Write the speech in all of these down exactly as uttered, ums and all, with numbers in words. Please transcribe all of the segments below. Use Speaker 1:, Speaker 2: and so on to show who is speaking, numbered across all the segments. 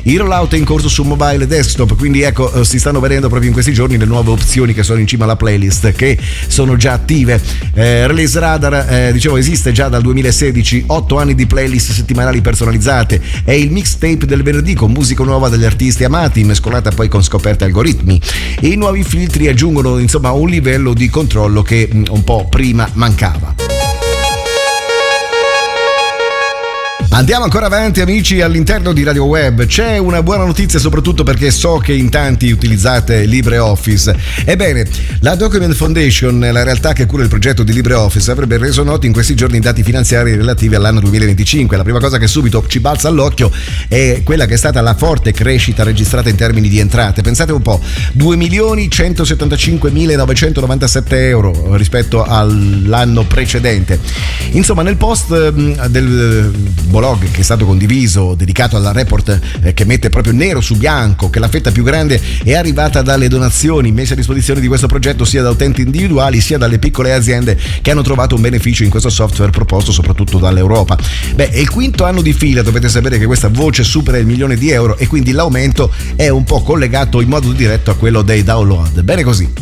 Speaker 1: Il rollout è in corso su mobile e desktop, quindi ecco, si stanno vedendo proprio in questi giorni le nuove opzioni che sono in cima alla playlist, che sono già attive. eh, Release Radar, eh, dicevo, esiste già dal duemilasedici, otto anni di playlist settimanali personalizzate. È il mixtape del venerdì con musica nuova dagli artisti amati, mescolata poi con scoperte algoritmi. E i nuovi filtri aggiungono insomma un livello di controllo che un po' prima mancava. Andiamo ancora avanti, amici, all'interno di Radio Web. C'è una buona notizia, soprattutto perché so che in tanti utilizzate LibreOffice. Ebbene, la Document Foundation, la realtà che cura il progetto di LibreOffice, avrebbe reso noti in questi giorni i dati finanziari relativi all'anno duemilaventicinque. La prima cosa che subito ci balza all'occhio è quella che è stata la forte crescita registrata in termini di entrate. Pensate un po', due milioni centosettantacinquemilanovecentonovantasette euro rispetto all'anno precedente. Insomma, nel post del blog che è stato condiviso, dedicato alla report, eh, che mette proprio nero su bianco che la fetta più grande è arrivata dalle donazioni messe a disposizione di questo progetto, sia da utenti individuali sia dalle piccole aziende che hanno trovato un beneficio in questo software proposto soprattutto dall'Europa. Beh, è il quinto anno di fila, dovete sapere che questa voce supera il milione di euro e quindi l'aumento è un po' collegato in modo diretto a quello dei download. Bene così.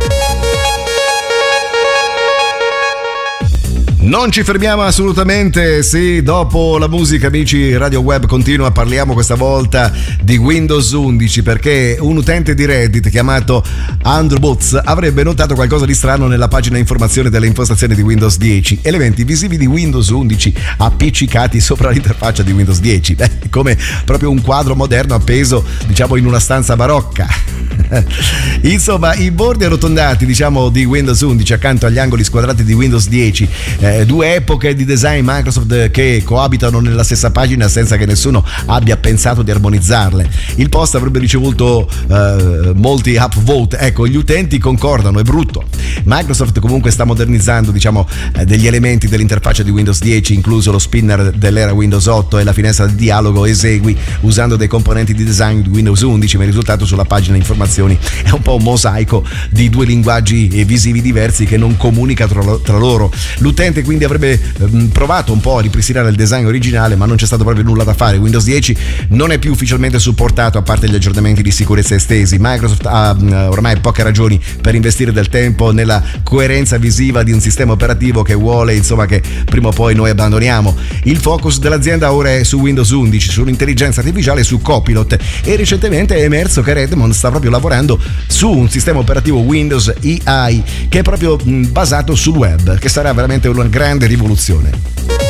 Speaker 1: Non ci fermiamo assolutamente, sì, dopo la musica, amici, Radio Web continua, parliamo questa volta di Windows undici, perché un utente di Reddit chiamato Andrew Boots avrebbe notato qualcosa di strano nella pagina informazione delle impostazioni di Windows dieci, elementi visivi di Windows undici appiccicati sopra l'interfaccia di Windows dieci, beh, come proprio un quadro moderno appeso, diciamo, in una stanza barocca. Insomma, i bordi arrotondati, diciamo, di Windows undici accanto agli angoli squadrati di Windows dieci, eh, due epoche di design Microsoft che coabitano nella stessa pagina senza che nessuno abbia pensato di armonizzarle. Il post avrebbe ricevuto eh, molti upvote, ecco, gli utenti concordano, è brutto. Microsoft comunque sta modernizzando, diciamo, eh, degli elementi dell'interfaccia di Windows dieci, incluso lo spinner dell'era Windows otto e la finestra di dialogo esegui, usando dei componenti di design di Windows undici, ma il risultato sulla pagina informazioni è un po' un mosaico di due linguaggi visivi diversi che non comunicano tra loro. L'utente quindi avrebbe ehm, provato un po' a ripristinare il design originale, ma non c'è stato proprio nulla da fare. Windows dieci non è più ufficialmente supportato, a parte gli aggiornamenti di sicurezza estesi. Microsoft ha mh, ormai poche ragioni per investire del tempo nella coerenza visiva di un sistema operativo che vuole, insomma, che prima o poi noi abbandoniamo. Il focus dell'azienda ora è su Windows undici, sull'intelligenza artificiale e su Copilot, e recentemente è emerso che Redmond sta proprio lavorando su un sistema operativo Windows A I che è proprio mh, basato sul web, che sarà veramente una grande rivoluzione.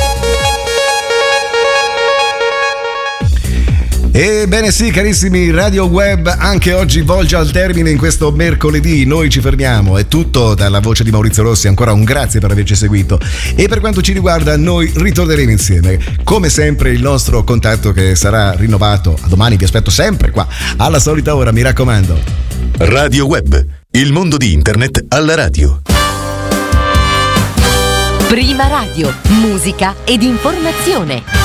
Speaker 1: Ebbene sì, carissimi, Radio Web anche oggi volge al termine in questo mercoledì. Noi ci fermiamo, è tutto dalla voce di Maurizio Rossi. Ancora un grazie per averci seguito, e per quanto ci riguarda noi ritorneremo insieme, come sempre. Il nostro contatto che sarà rinnovato a domani, vi aspetto sempre qua alla solita ora, mi raccomando.
Speaker 2: Radio Web, il mondo di internet alla radio.
Speaker 3: Prima Radio, musica ed informazione.